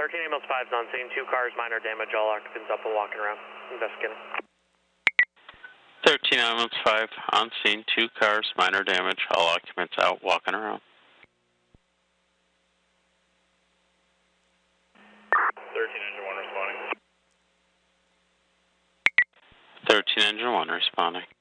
13 ambulance 5's on scene. 2 cars, minor damage. All occupants up and walking around. Investigating. 13 ambulance 5 on scene. 2 cars, minor damage. All occupants out walking around. 13 engine 1 responding. 13 engine 1 responding.